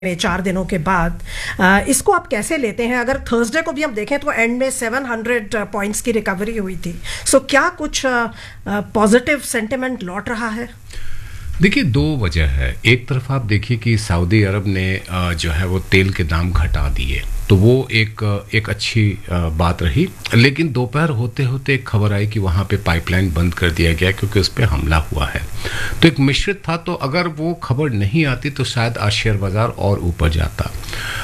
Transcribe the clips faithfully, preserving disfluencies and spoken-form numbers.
चार दिनों के बाद आ, इसको आप कैसे लेते हैं? अगर थर्सडे को भी हम देखें तो एंड में सेवन हंड्रेड पॉइंट्स की रिकवरी हुई थी। सो so, क्या कुछ पॉजिटिव सेंटिमेंट लौट रहा है? देखिए, दो वजह है। एक तरफ आप देखिए कि सऊदी अरब ने जो है वो तेल के दाम घटा दिए, तो वो एक एक अच्छी बात रही। लेकिन दोपहर होते होते एक खबर आई कि वहाँ पे पाइपलाइन बंद कर दिया गया क्योंकि उस पर हमला हुआ है। तो एक मिश्रित था। तो अगर वो खबर नहीं आती तो शायद आज शेयर बाजार और ऊपर जाता।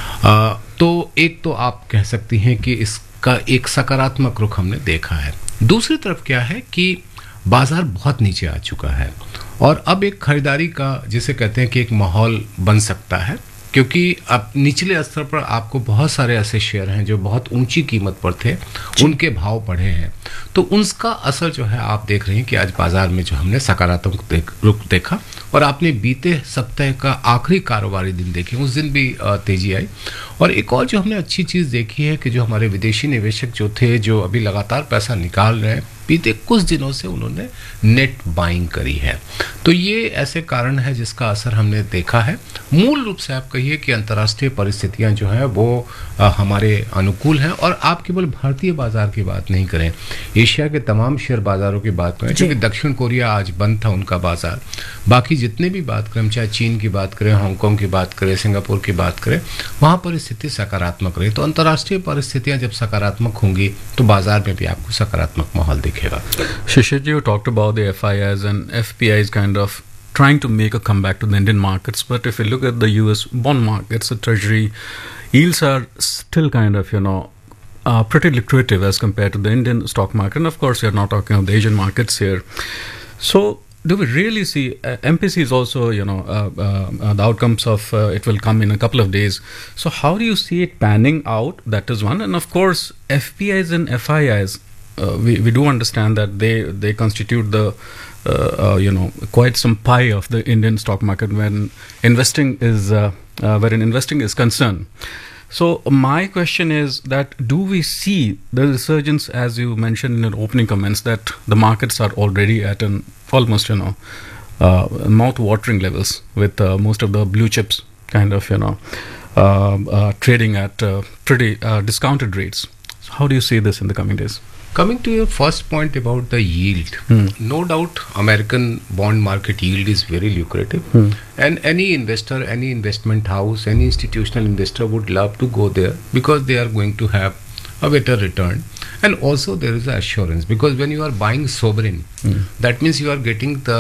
आ, तो एक तो आप कह सकती हैं कि इसका एक सकारात्मक रुख हमने देखा है। दूसरी तरफ क्या है कि बाजार बहुत नीचे आ चुका है और अब एक खरीदारी का, जिसे कहते हैं कि एक माहौल बन सकता है, क्योंकि अब निचले स्तर पर आपको बहुत सारे ऐसे शेयर हैं जो बहुत ऊंची कीमत पर थे, उनके भाव बढ़े हैं। तो उनका असर जो है आप देख रहे हैं कि आज बाजार में जो हमने सकारात्मक देख, रुख देखा। और आपने बीते सप्ताह का आखिरी कारोबारी दिन देखे, उस दिन भी तेजी आई। और एक और जो हमने अच्छी चीज़ देखी है कि जो हमारे विदेशी निवेशक जो थे, जो अभी लगातार पैसा निकाल रहे हैं, बीते कुछ दिनों से उन्होंने नेट बाइंग करी है। तो ये ऐसे कारण है जिसका असर हमने देखा है। मूल रूप से आप कहिए कि अंतर्राष्ट्रीय परिस्थितियां जो हैं वो आ, हमारे अनुकूल हैं। और आप केवल भारतीय बाजार की बात नहीं करें, एशिया के तमाम शेयर बाजारों की बात करें, क्योंकि दक्षिण कोरिया आज बंद था उनका बाजार। बाकी जितने भी बात करें, चाहे चीन की बात करें, हांगकांग की बात करें, सिंगापुर की बात करें, वहाँ परिस्थिति सकारात्मक रही। तो अंतर्राष्ट्रीय परिस्थितियां जब सकारात्मक होंगी तो बाजार में भी आपको सकारात्मक माहौल दिखेगा। Shishir, you talked about the F I Is and F P Is kind of trying to make a comeback to the Indian markets. But if you look at the U S bond markets, the treasury yields are still kind of, you know, uh, pretty lucrative as compared to the Indian stock market. And of course, you're not talking of the Asian markets here. So, do we really see uh, M P C is also, you know, uh, uh, the outcomes of uh, it will come in a couple of days. So, how do you see it panning out? That is one. And of course, F P Is and F I Is. Uh, we, we do understand that they, they constitute the uh, uh, you know quite some pie of the Indian stock market when investing is uh, uh, wherein investing is concerned. So my question is that do we see the resurgence, as you mentioned in your opening comments, that the markets are already at an almost you know uh, mouth-watering levels with uh, most of the blue chips kind of you know uh, uh, trading at uh, pretty uh, discounted rates. So how do you see this in the coming days? Coming to your first point about the yield, Hmm. no doubt American bond market yield is very lucrative, Hmm. and any investor, any investment house, any institutional investor would love to go there because they are going to have a better return. And also there is a assurance, because when you are buying sovereign, Hmm. that means you are getting the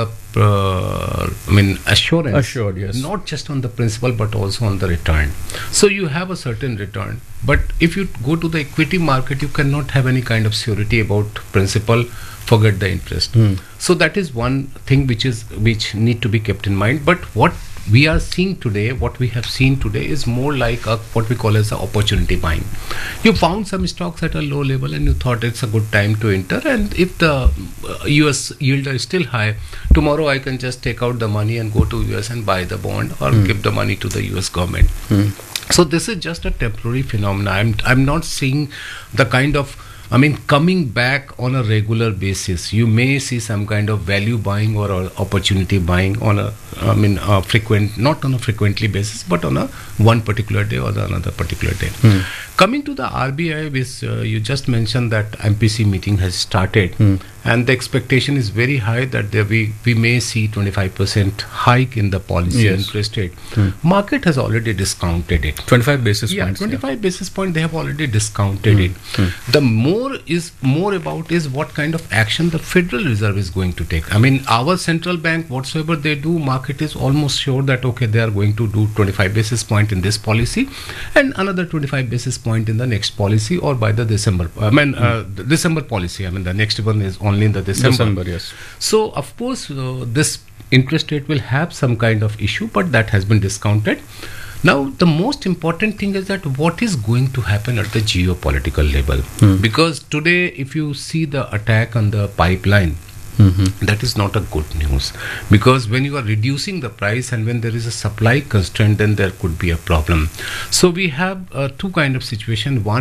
uh, I mean assurance, Assured, yes. not just on the principal but also on the return. So you have a certain return. But if you go to the equity market, you cannot have any kind of surety about principal, forget the interest. Hmm. So that is one thing which is which need to be kept in mind. But what we are seeing today, what we have seen today is more like a, what we call as a opportunity buying. You found some stocks at a low level and you thought it's a good time to enter, and if the uh, U S yield is still high, tomorrow I can just take out the money and go to U S and buy the bond or Hmm. give the money to the U S government. Hmm. So this is just a temporary phenomenon. I'm I'm not seeing the kind of, I mean, coming back on a regular basis. You may see some kind of value buying or, or opportunity buying on a, I mean, a frequent, not on a frequently basis, but on a one particular day or the another particular day. Hmm. Coming to the R B I, which uh, you just mentioned that M P C meeting has started, Hmm. and the expectation is very high that there we we may see twenty-five percent hike in the policy Yes. interest rate. Hmm. Market has already discounted it. twenty-five basis Yeah, points. twenty-five basis point they have already discounted Hmm. it. Hmm. The more is more about is what kind of action the Federal Reserve is going to take. I mean, our central bank, whatsoever they do, market is almost sure that okay, they are going to do twenty-five basis point in this policy and another twenty-five basis point in the next policy, or by the December. I mean, uh, the December policy. I mean, the next one is only in the December. December, yes. So, of course, uh, this interest rate will have some kind of issue, but that has been discounted. Now, the most important thing is that what is going to happen at the geopolitical level? Hmm. Because today, if you see the attack on the pipeline, Mm-hmm. that is not a good news. Because when you are reducing the price and when there is a supply constraint, then there could be a problem. So we have uh, two kind of situation. One,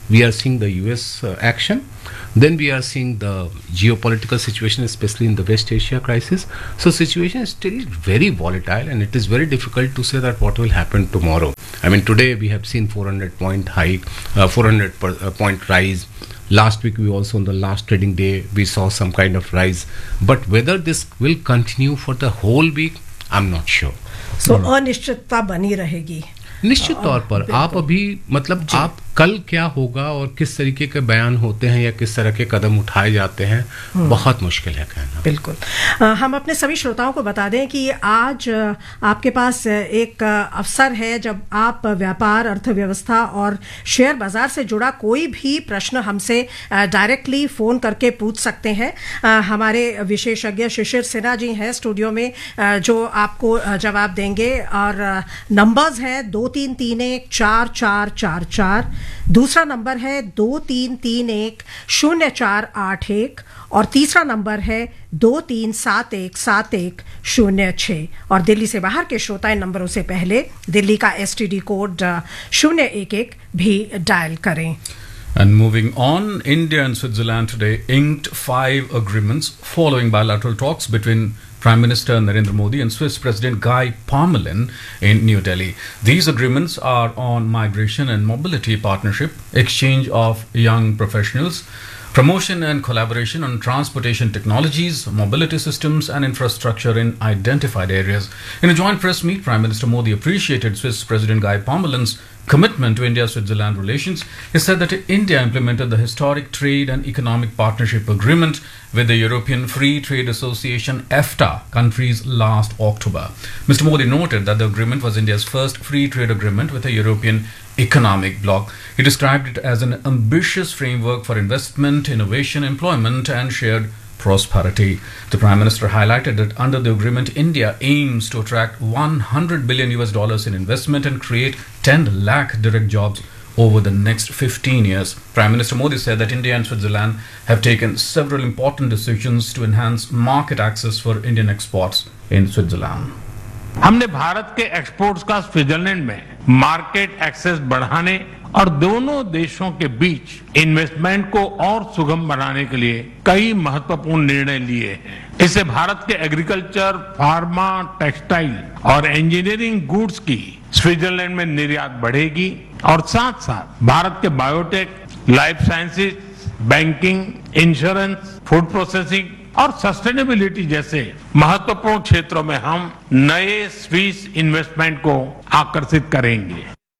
we are seeing the U S uh, action. Then we are seeing the geopolitical situation, especially in the West Asia crisis. So situation is still very volatile, and it is very difficult to say that what will happen tomorrow. I mean, today we have seen four hundred point hike, uh, four hundred per, uh, point rise. Last week we also, on the last trading day, we saw some kind of rise. But whether this will continue for the whole week, I'm not sure. So अनिश्चितता बनी रहेगी निश्चित तौर पर। आप अभी मतलब आप कल क्या होगा और किस तरीके के बयान होते हैं या किस तरह के कदम उठाए जाते हैं, बहुत मुश्किल है कहना। बिल्कुल। आ, हम अपने सभी श्रोताओं को बता दें कि आज आपके पास एक अवसर है जब आप व्यापार, अर्थव्यवस्था और शेयर बाजार से जुड़ा कोई भी प्रश्न हमसे डायरेक्टली फ़ोन करके पूछ सकते हैं। आ, हमारे विशेषज्ञ शिशिर सिन्हा जी हैं स्टूडियो में आ, जो आपको जवाब देंगे, और नंबर्स हैं दो तीन तीन एक चार चार चार चार, दूसरा नंबर है दो तीन तीन एक शून्य चार आठ एक, और तीसरा नंबर है दो तीन सात एक सात एक शून्य छः। और दिल्ली से बाहर के श्रोता इन नंबरों से पहले दिल्ली का एस टी डी कोड शून्य एक एक भी डायल करें। And moving on, India and Switzerland today inked five agreements following bilateral talks between Prime Minister Narendra Modi and Swiss President Guy Parmelin in New Delhi. These agreements are on migration and mobility partnership, exchange of young professionals, promotion and collaboration on transportation technologies, mobility systems and infrastructure in identified areas. In a joint press meet, Prime Minister Modi appreciated Swiss President Guy Parmelin's commitment to India-Switzerland relations. He said that India implemented the historic trade and economic partnership agreement with the European Free Trade Association EFTA countries last October. Mister Modi noted that the agreement was India's first free trade agreement with a European economic bloc. He described it as an ambitious framework for investment, innovation, employment and shared prosperity. The Prime Minister highlighted that under the agreement, India aims to attract one hundred billion U S dollars in investment and create ten lakh direct jobs over the next fifteen years. Prime Minister Modi said that India and Switzerland have taken several important decisions to enhance market access for Indian exports in Switzerland. हमने भारत के exports का Switzerland में market access बढ़ाने और दोनों देशों के बीच investment को और सुगम बनाने के लिए कई महत्वपूर्ण निर्णय लिए हैं। इससे भारत के एग्रीकल्चर, फार्मा, टेक्सटाइल और इंजीनियरिंग गुड्स की स्विट्जरलैंड में निर्यात बढ़ेगी और साथ साथ भारत के biotech, life sciences, banking, insurance, food processing और सस्टेनेबिलिटी जैसे महत्वपूर्ण क्षेत्रों में हम नए स्विस इन्वेस्टमेंट को आकर्षित करेंगे।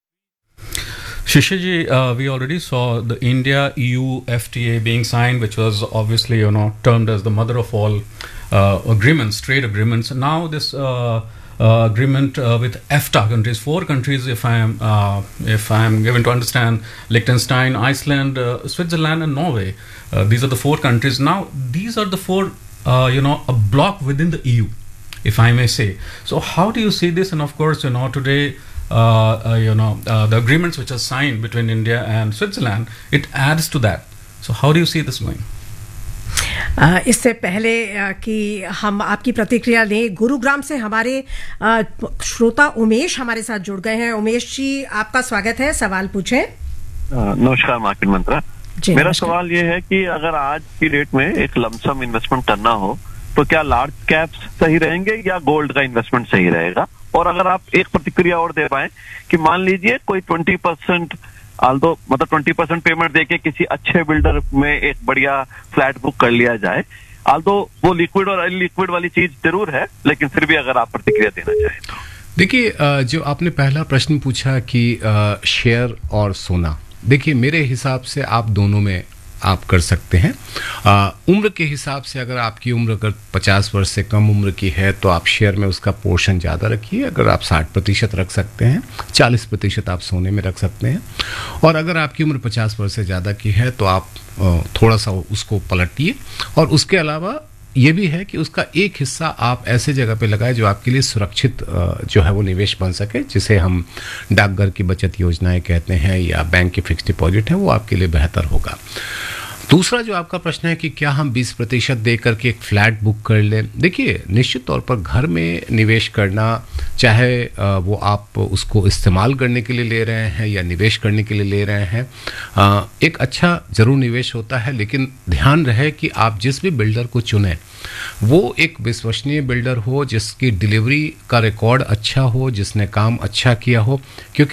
Shishiji, uh, we already saw the India-E U F T A being signed, which was obviously, you know, termed as the mother of all uh, agreements, trade agreements. Now this uh, uh, agreement uh, with EFTA countries, four countries, if I am uh, if I am given to understand, Liechtenstein, Iceland, uh, Switzerland, and Norway. Uh, these are the four countries. Now these are the four, uh, you know, a block within the E U, if I may say. So how do you see this? And of course, you know, today. Uh, uh, you know uh, the agreements which are signed between India and Switzerland, it adds to that. So how do you see this going? Uh, इससे पहले uh, कि हम आपकी प्रतिक्रिया लें, गुरुग्राम से हमारे uh, श्रोता उमेश हमारे साथ जुड़ गए हैं। उमेश जी, आपका स्वागत है, सवाल पूछें। नमस्कार मार्केट मंत्रा। मेरा सवाल ये है कि अगर आज की डेट में एक लमसम इन्वेस्टमेंट करना हो तो क्या लार्ज कैप्स सही रहेंगे या गोल्ड का इन्वेस्टमेंट सही रहेगा? और अगर आप एक प्रतिक्रिया और दे पाए कि मान लीजिए कोई ट्वेंटी परसेंट आल्दो मतलब ट्वेंटी परसेंट पेमेंट देके किसी अच्छे बिल्डर में एक बढ़िया फ्लैट बुक कर लिया जाए, आल्दो वो लिक्विड और अनलिक्विड वाली चीज जरूर है, लेकिन फिर भी अगर आप प्रतिक्रिया देना चाहें तो। देखिए, जो आपने पहला प्रश्न पूछा कि शेयर और सोना, देखिए मेरे हिसाब से आप दोनों में आप कर सकते हैं। आ, उम्र के हिसाब से अगर आपकी उम्र अगर पचास वर्ष से कम उम्र की है तो आप शेयर में उसका पोर्शन ज़्यादा रखिए। अगर आप साठ प्रतिशत रख सकते हैं, चालीस प्रतिशत आप सोने में रख सकते हैं। और अगर आपकी उम्र पचास वर्ष से ज़्यादा की है तो आप थोड़ा सा उसको पलटिए। और उसके अलावा ये भी है कि उसका एक हिस्सा आप ऐसे जगह पे लगाएं जो आपके लिए सुरक्षित जो है वो निवेश बन सके, जिसे हम डाकघर की बचत योजनाएं कहते हैं या बैंक की फिक्स डिपॉजिट है, वो आपके लिए बेहतर होगा। दूसरा जो आपका प्रश्न है कि क्या हम बीस प्रतिशत दे करके एक फ्लैट बुक कर लें, देखिए निश्चित तौर पर घर में निवेश करना, चाहे वो आप उसको इस्तेमाल करने के लिए ले रहे हैं या निवेश करने के लिए ले रहे हैं, एक अच्छा ज़रूर निवेश होता है, लेकिन ध्यान रहे कि आप जिस भी बिल्डर को चुनें वो एक विश्वसनीय बिल्डर हो, जिसकी डिलीवरी का रिकॉर्ड अच्छा हो, जिसने काम अच्छा किया हो, क्योंकि